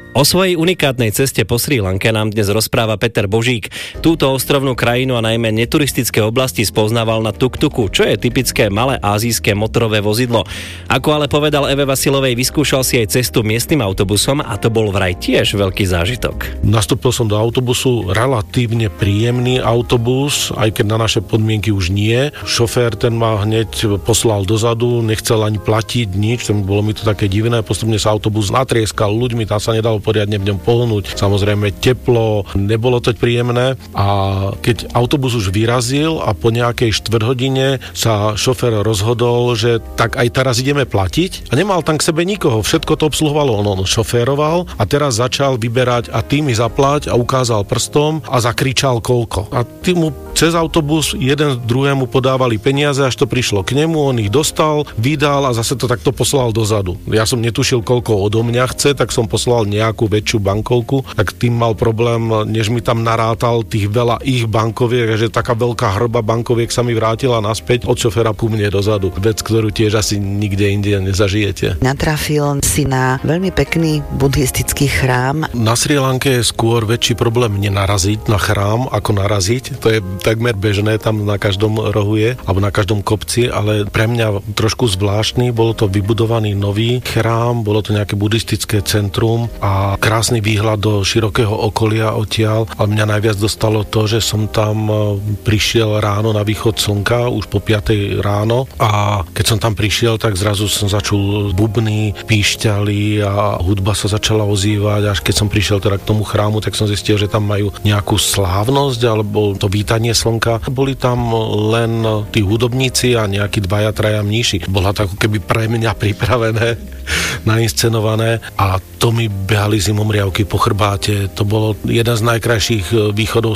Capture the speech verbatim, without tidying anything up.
O svojej unikátnej ceste po Srí Lanke nám dnes rozpráva Peter Božík. Túto ostrovnú krajinu a najmä neturistické oblasti spoznával na tuk-tuku, čo je typické malé ázijské motorové vozidlo. Ako ale povedal Eve Vasilovej, vyskúšal si aj cestu miestnym autobusom a to bol vraj tiež veľký zážitok. Nastúpil som do autobusu, relatívne príjemný autobus, aj keď na naše podmienky už nie. Šofér ten ma hneď poslal dozadu, nechcel ani platiť nič, bolo mi to také divné. Postupne sa autobus natrieskal ľuďmi, tam sa nedalo poriadne v ňom pohnúť. Samozrejme teplo, nebolo to príjemné a keď autobus už vyrazil a po nejakej štvrthodine sa šofér rozhodol, že tak aj teraz ideme platiť a nemal tam k sebe nikoho, všetko to obsluhovalo, on šoféroval a teraz začal vyberať a ty mi zaplať a ukázal prstom a zakričal koľko. A ty mu cez autobus jeden druhému podávali peniaze, až to prišlo k nemu, on ich dostal, vydal a zase to takto poslal dozadu. Ja som netušil, koľko odo mňa chce, tak som poslal nejakú väčšiu bankovku, tak tým mal problém, než mi tam narátal tých veľa ich bankoviek, že taká veľká hrba bankoviek sa mi vrátila naspäť od šoféra ku mne dozadu. Vec, ktorú tiež asi nikde inde nezažijete. Natrafil si na veľmi pekný buddhistický chrám. Na Srí Lanke je skôr väčší problém nenaraziť na chrám, ako naraziť. To je takmer bežné, tam na každom rohu je, alebo na každom kopci, ale pre mňa trošku zvláštny, bolo to vybudovaný nový chrám, bolo to nejaké buddhistické centrum a krásny výhľad do širokého okolia odtiaľ, ale mňa najviac dostalo to, že som tam prišiel ráno na východ slnka, už po piatej ráno a keď som tam prišiel, tak zrazu som začul bubny, píšťaly a hudba sa začala ozývať, až keď som prišiel teda k tomu chrámu, tak som zistil, že tam majú nejakú slávnosť alebo to vítanie slnka. Boli tam len tí hudobníci a nejakí dvaja, traja mníši. Bola to ako keby pre mňa pripravené, nainscenované a to mi behali zimomriavky po chrbáte. To bolo jeden z najkrajších východov